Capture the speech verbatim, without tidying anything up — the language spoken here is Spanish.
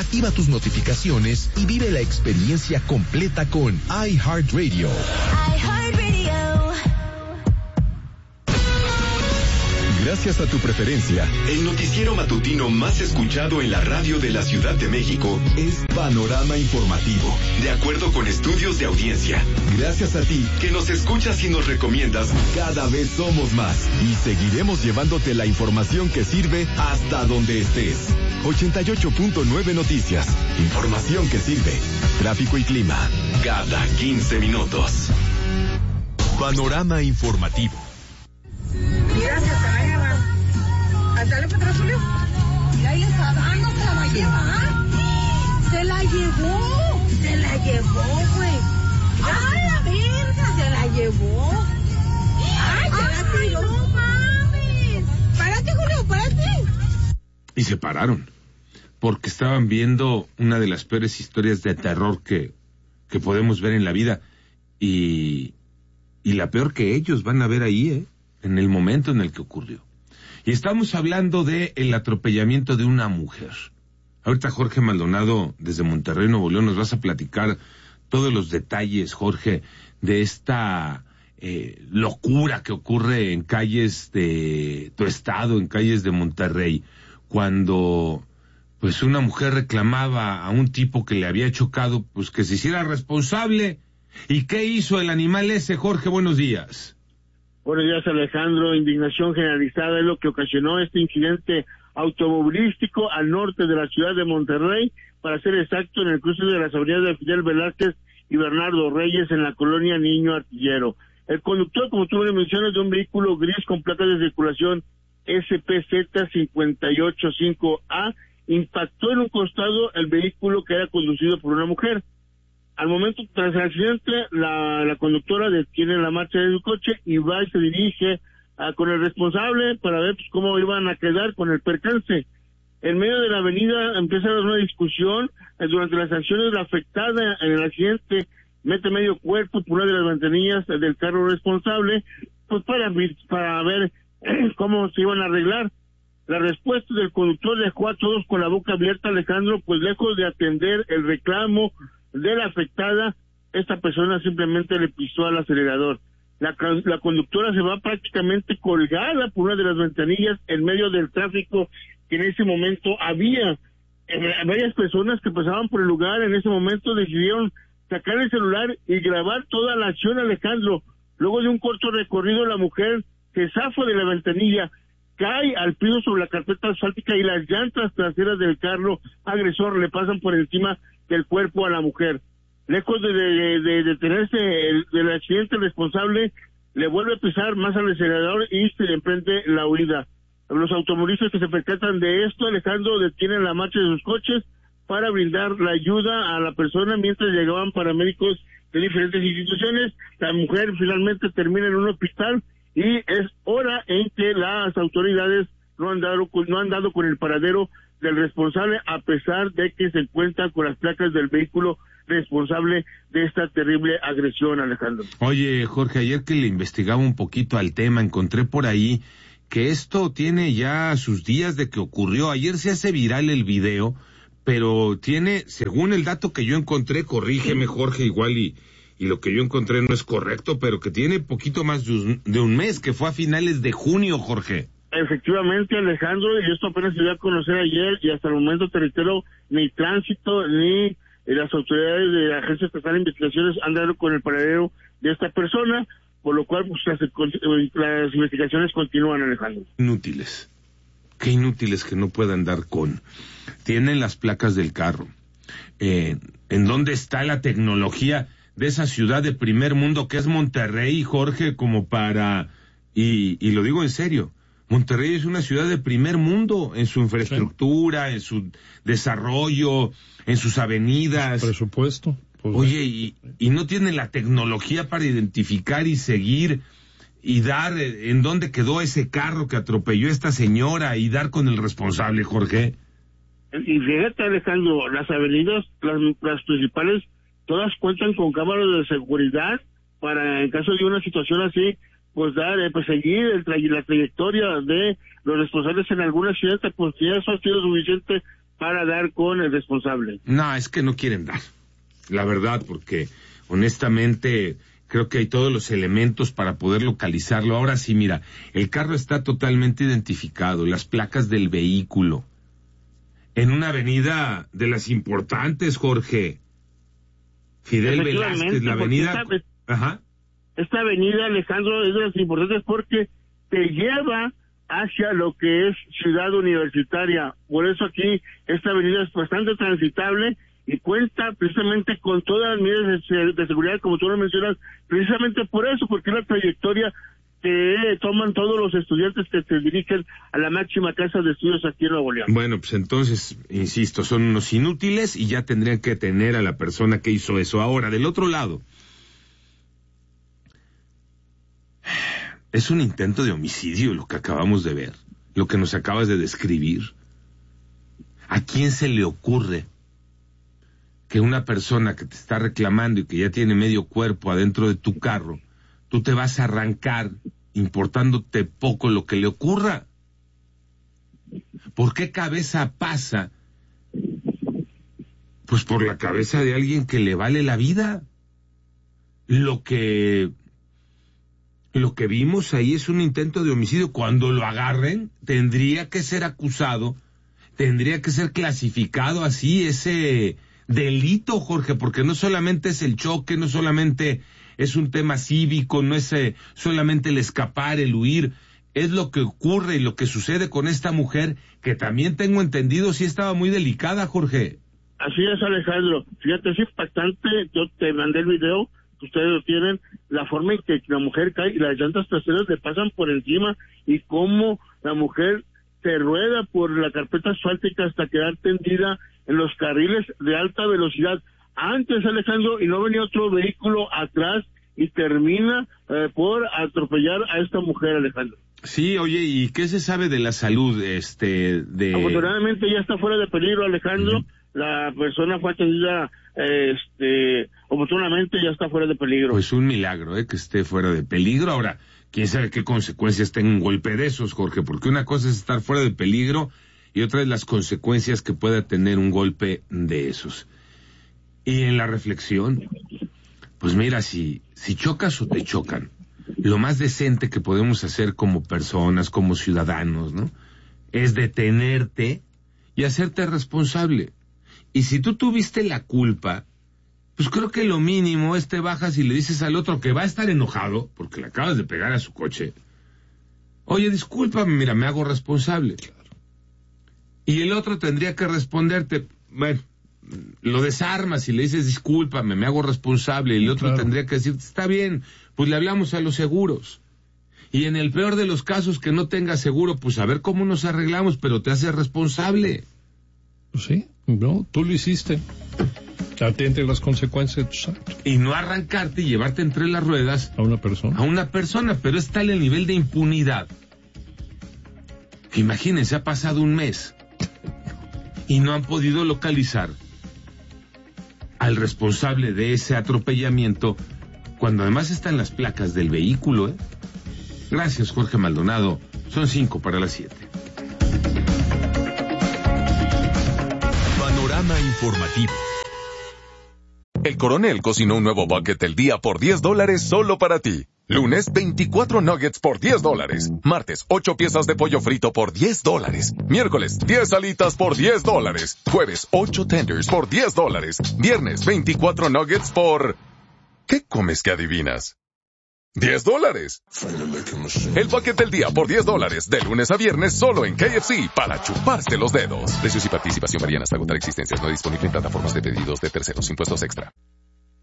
Activa tus notificaciones y vive la experiencia completa con iHeartRadio. iHeartRadio. Gracias a tu preferencia, el noticiero matutino más escuchado en la radio de la Ciudad de México es Panorama Informativo, de acuerdo con estudios de audiencia. Gracias a ti, que nos escuchas y nos recomiendas, cada vez somos más y seguiremos llevándote la información que sirve hasta donde estés. ochenta y ocho punto nueve Noticias, información que sirve. Tráfico y clima, cada quince minutos. Panorama Informativo. Gracias, Canalla. Ándale, Petróleo. Mira, ahí le está dando, se la va a llevar. Se la llevó. Se la llevó, güey. ¡Ay, la verga! Se la llevó. ¡Ay, se la tiró! ¡No mames! ¡Párate, Julio, párate! Y se pararon, porque estaban viendo una de las peores historias de terror que, que podemos ver en la vida. Y, y la peor que ellos van a ver ahí, ¿eh? En el momento en el que ocurrió. Y estamos hablando de el atropellamiento de una mujer. Ahorita Jorge Maldonado, desde Monterrey, Nuevo León, nos vas a platicar todos los detalles, Jorge, de esta eh, locura que ocurre en calles de tu estado, en calles de Monterrey, cuando pues una mujer reclamaba a un tipo que le había chocado, pues que se hiciera responsable. ¿Y qué hizo el animal ese, Jorge? Buenos días. Buenos días, Alejandro. Indignación generalizada es lo que ocasionó este incidente automovilístico al norte de la ciudad de Monterrey, para ser exacto, en el cruce de las avenidas de Fidel Velázquez y Bernardo Reyes, en la colonia Niño Artillero. El conductor, como tú me mencionas, de un vehículo gris con placas de circulación S P Z cinco ocho cinco A, impactó en un costado el vehículo que era conducido por una mujer. Al momento tras el accidente, la, la conductora detiene la marcha de su coche y va y se dirige a, con el responsable para ver pues, cómo iban a quedar con el percance. En medio de la avenida empieza a haber una discusión. Eh, durante las acciones, la afectada en el accidente mete medio cuerpo por una de las ventanillas del carro responsable, pues para, para ver eh, cómo se iban a arreglar. La respuesta del conductor dejó a todos con la boca abierta, Alejandro, pues lejos de atender el reclamo de la afectada, esta persona simplemente le pisó al acelerador. La, la conductora se va prácticamente colgada por una de las ventanillas en medio del tráfico que en ese momento había. Eh, varias personas que pasaban por el lugar en ese momento decidieron sacar el celular y grabar toda la acción, Alejandro. Luego de un corto recorrido, la mujer se zafa de la ventanilla, cae al piso sobre la carpeta asfáltica y las llantas traseras del carro agresor le pasan por encima del cuerpo a la mujer. Lejos de, de, de detenerse el, del accidente, el responsable le vuelve a pisar más al acelerador y se le emprende la huida. Los automovilistas que se percatan de esto, Alejandro, detienen la marcha de sus coches para brindar la ayuda a la persona mientras llegaban paramédicos de diferentes instituciones. La mujer finalmente termina en un hospital y es hora en que las autoridades no han dado, no han dado con el paradero del responsable, a pesar de que se encuentra con las placas del vehículo responsable de esta terrible agresión, Alejandro. Oye, Jorge, ayer que le investigaba un poquito al tema, encontré por ahí que esto tiene ya sus días de que ocurrió. Ayer se hace viral el video, pero tiene, según el dato que yo encontré, corrígeme, Jorge, igual y, y lo que yo encontré no es correcto, pero que tiene poquito más de un, de un mes, que fue a finales de junio, Jorge. Efectivamente, Alejandro, y esto apenas se dio a conocer ayer, y hasta el momento, te reitero, ni tránsito, ni las autoridades de la Agencia Estatal de Investigaciones han dado con el paradero de esta persona, por lo cual pues las, las investigaciones continúan, Alejandro. Inútiles. Qué inútiles que no puedan dar con. Tienen las placas del carro. Eh, ¿En dónde está la tecnología de esa ciudad de primer mundo que es Monterrey, Jorge, como para... Y, y lo digo en serio, Monterrey es una ciudad de primer mundo en su infraestructura, sí, en su desarrollo, en sus avenidas. Presupuesto. Pues Oye, y, y no tienen la tecnología para identificar y seguir y dar en dónde quedó ese carro que atropelló a esta señora y dar con el responsable, Jorge. Y fíjate, Alejandro, las avenidas, las, las principales, todas cuentan con cámaras de seguridad para, en caso de una situación así, pues dar, eh, pues seguir el tra la trayectoria de los responsables en alguna ciudad, pues ya eso ha sido suficiente para dar con el responsable. No, es que no quieren dar, la verdad, porque honestamente creo que hay todos los elementos para poder localizarlo. Ahora sí, mira, el carro está totalmente identificado, las placas del vehículo, en una avenida de las importantes, Jorge. Fidel Velázquez, la avenida... Esta, Ajá. esta avenida, Alejandro, es de las importantes porque te lleva hacia lo que es Ciudad Universitaria. Por eso aquí esta avenida es bastante transitable y cuenta precisamente con todas las medidas de, de seguridad, como tú lo mencionas, precisamente por eso, porque es la trayectoria que toman todos los estudiantes que se dirigen a la máxima casa de estudios aquí en Nuevo León. Bueno, pues entonces, insisto, son unos inútiles y ya tendrían que tener a la persona que hizo eso. Ahora, del otro lado, es un intento de homicidio lo que acabamos de ver, lo que nos acabas de describir. ¿A quién se le ocurre que una persona que te está reclamando y que ya tiene medio cuerpo adentro de tu carro, tú te vas a arrancar importándote poco lo que le ocurra? ¿Por qué cabeza pasa? Pues por la cabeza de alguien que le vale la vida. Lo que... Lo que vimos ahí es un intento de homicidio. Cuando lo agarren, tendría que ser acusado, tendría que ser clasificado así ese delito, Jorge, porque no solamente es el choque, no solamente es un tema cívico, no es eh, solamente el escapar, el huir, es lo que ocurre y lo que sucede con esta mujer, que también tengo entendido sí estaba muy delicada, Jorge. Así es, Alejandro. Fíjate, es impactante. Yo te mandé el video, ustedes lo tienen, la forma en que la mujer cae y las llantas traseras le pasan por encima y cómo la mujer se rueda por la carpeta asfáltica hasta quedar tendida en los carriles de alta velocidad. Antes, Alejandro, y no venía otro vehículo atrás y termina eh, por atropellar a esta mujer, Alejandro. Sí, oye, ¿y qué se sabe de la salud este de...? Afortunadamente ya está fuera de peligro, Alejandro. Uh-huh. La persona fue atendida, este, oportunamente ya está fuera de peligro. Pues un milagro, ¿eh? Que esté fuera de peligro. Ahora, quién sabe qué consecuencias tenga un golpe de esos, Jorge, porque una cosa es estar fuera de peligro y otra es las consecuencias que pueda tener un golpe de esos. Y en la reflexión, pues mira, si, si chocas o te chocan, lo más decente que podemos hacer como personas, como ciudadanos, ¿no?, es detenerte y hacerte responsable. Y si tú tuviste la culpa, pues creo que lo mínimo es te bajas y le dices al otro que va a estar enojado porque le acabas de pegar a su coche. Oye, discúlpame, mira, me hago responsable. Y el otro tendría que responderte, bueno, lo desarmas y le dices discúlpame, me hago responsable. Y el otro claro. tendría que decir, está bien, pues le hablamos a los seguros. Y en el peor de los casos que no tenga seguro, pues a ver cómo nos arreglamos, pero te haces responsable. Sí, no, tú lo hiciste. Atente a las consecuencias de tus actos. Y no arrancarte y llevarte entre las ruedas a una persona. A una persona, pero es tal el nivel de impunidad. Imagínense, ha pasado un mes y no han podido localizar al responsable de ese atropellamiento, cuando además están las placas del vehículo, ¿eh? Gracias, Jorge Maldonado. Son cinco para las siete. Panorama informativo. El Coronel cocinó un nuevo bucket del día por diez dólares solo para ti. Lunes, veinticuatro nuggets por diez dólares. Martes, ocho piezas de pollo frito por diez dólares. Miércoles, diez alitas por diez dólares. Jueves, ocho tenders por diez dólares. Viernes, veinticuatro nuggets por... ¿Qué comes que adivinas? diez dólares. El bucket del día por diez dólares, de lunes a viernes solo en K F C, para chuparse los dedos. Precios y participación varían hasta agotar existencias. No disponible en plataformas de pedidos de terceros. Impuestos extra.